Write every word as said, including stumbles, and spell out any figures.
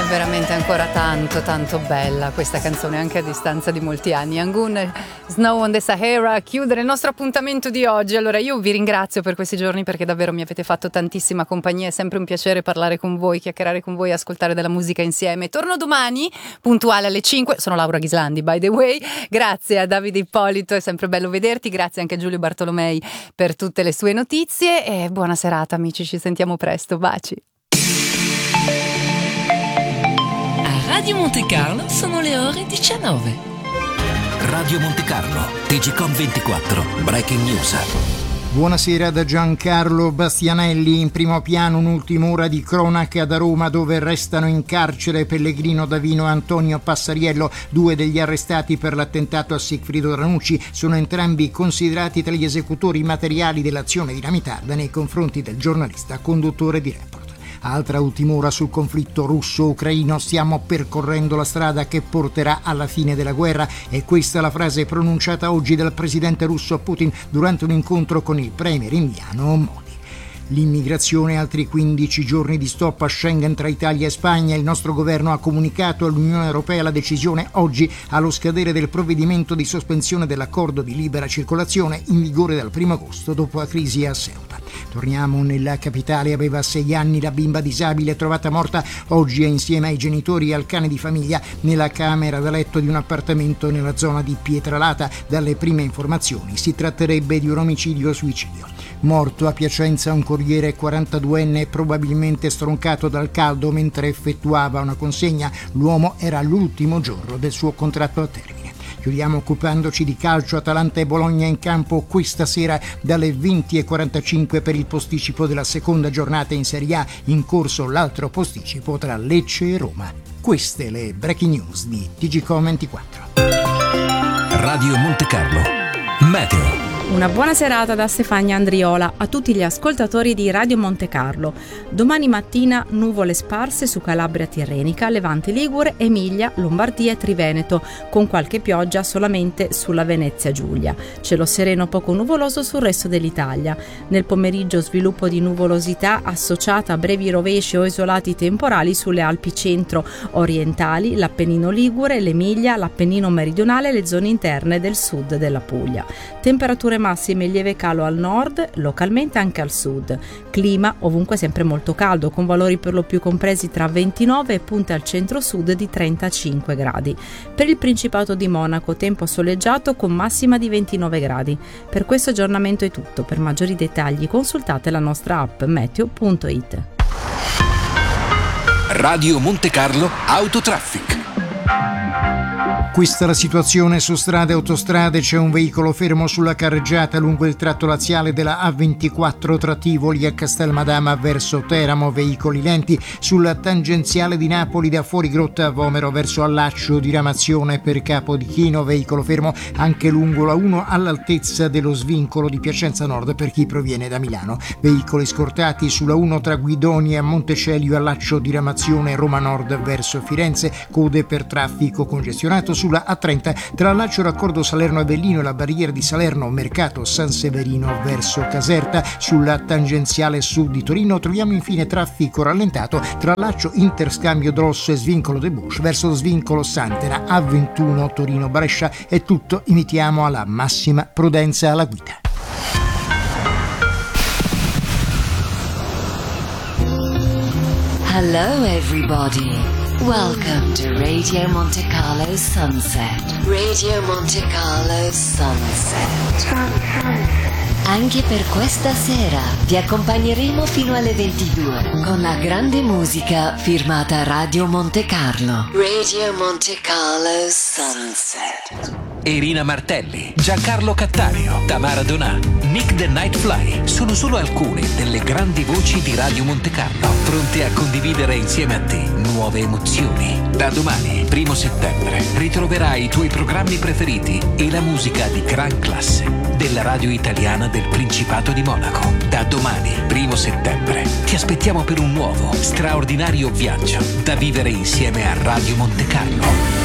veramente ancora tanto tanto bella questa canzone, anche a distanza di molti anni. Angun, Snow on the Sahara, a chiudere il nostro appuntamento di oggi. Allora io vi ringrazio per questi giorni, perché davvero mi avete fatto tantissima compagnia, è sempre un piacere parlare con voi, chiacchierare con voi, ascoltare della musica insieme. Torno domani puntuale alle cinque, sono Laura Ghislandi by the way. Grazie a Davide Ippolito, è sempre bello vederti, grazie anche a Giulio Bartolomei per tutte le sue notizie e buona serata amici, ci sentiamo presto, baci. Radio Monte Carlo sono le ore diciannove. Radio Monte Carlo, T G Com ventiquattro, Breaking News. Buonasera da Giancarlo Bastianelli. In primo piano un'ultima ora di cronaca da Roma, dove restano in carcere Pellegrino Davino e Antonio Passariello, due degli arrestati per l'attentato a Sigfrido Ranucci. Sono entrambi considerati tra gli esecutori materiali dell'azione dinamitarda nei confronti del giornalista conduttore di Report. Altra ultima ora sul conflitto russo-ucraino: stiamo percorrendo la strada che porterà alla fine della guerra. E questa è la frase pronunciata oggi dal presidente russo Putin durante un incontro con il premier indiano Modi. L'immigrazione, altri quindici giorni di stop a Schengen tra Italia e Spagna. Il nostro governo ha comunicato all'Unione Europea la decisione oggi, allo scadere del provvedimento di sospensione dell'accordo di libera circolazione in vigore dal primo agosto dopo la crisi a Ceuta. Torniamo nella capitale. Aveva sei anni la bimba disabile trovata morta oggi insieme ai genitori e al cane di famiglia nella camera da letto di un appartamento nella zona di Pietralata. Dalle prime informazioni si tratterebbe di un omicidio-suicidio. Morto a Piacenza un corriere quarantaduenne, probabilmente stroncato dal caldo mentre effettuava una consegna. L'uomo era all'ultimo giorno del suo contratto a termine. Chiudiamo occupandoci di calcio. Atalanta e Bologna in campo questa sera dalle venti e quarantacinque per il posticipo della seconda giornata in Serie A. In corso l'altro posticipo tra Lecce e Roma. Queste le breaking news di T G Com ventiquattro. Radio Monte Carlo, Meteo. Una buona serata da Stefania Andriola a tutti gli ascoltatori di Radio Monte Carlo. Domani mattina nuvole sparse su Calabria Tirrenica, Levante Ligure, Emilia, Lombardia e Triveneto, con qualche pioggia solamente sulla Venezia Giulia. Cielo sereno poco nuvoloso sul resto dell'Italia. Nel pomeriggio sviluppo di nuvolosità associata a brevi rovesci o isolati temporali sulle Alpi centro-orientali, l'Appennino Ligure, l'Emilia, l'Appennino meridionale e le zone interne del sud della Puglia. Temperature massime in lieve calo al nord, localmente anche al sud. Clima ovunque sempre molto caldo, con valori per lo più compresi tra ventinove e punte al centro-sud di trentacinque gradi. Per il Principato di Monaco tempo soleggiato con massima di ventinove gradi. Per questo aggiornamento è tutto. Per maggiori dettagli consultate la nostra app meteo punto it. Radio Monte Carlo Autotraffic. Questa è la situazione su strade e autostrade. C'è un veicolo fermo sulla carreggiata lungo il tratto laziale della A ventiquattro tra Tivoli a Castelmadama verso Teramo, veicoli lenti sulla tangenziale di Napoli da Fuorigrotta a Vomero verso Allaccio, diramazione per Capodichino, veicolo fermo anche lungo la uno all'altezza dello svincolo di Piacenza Nord per chi proviene da Milano, veicoli scortati sulla uno tra Guidoni e Montecelio, Allaccio, diramazione Roma Nord verso Firenze, code per traffico congestionato sulla A trenta tra Laccio Raccordo Salerno Avellino e la barriera di Salerno Mercato San Severino verso Caserta. Sulla tangenziale sud di Torino troviamo infine traffico rallentato tra Laccio Interscambio Drosso e Svincolo de Bush verso Svincolo Santena. A ventuno Torino Brescia. È tutto, invitiamo alla massima prudenza alla guida. Hello everybody. Welcome to Radio Monte Carlo Sunset. Radio Monte Carlo Sunset. Anche per questa sera ti accompagneremo fino alle ventidue con la grande musica firmata Radio Monte Carlo. Radio Monte Carlo Sunset. Irina Martelli, Giancarlo Cattario, Tamara Donà, Nick the Nightfly sono solo alcune delle grandi voci di Radio Monte Carlo, pronte a condividere insieme a te nuove emozioni. Da domani, primo settembre, ritroverai i tuoi programmi preferiti e la musica di gran classe della radio italiana del Principato di Monaco. Da domani, primo settembre, ti aspettiamo per un nuovo, straordinario viaggio da vivere insieme a Radio Monte Carlo.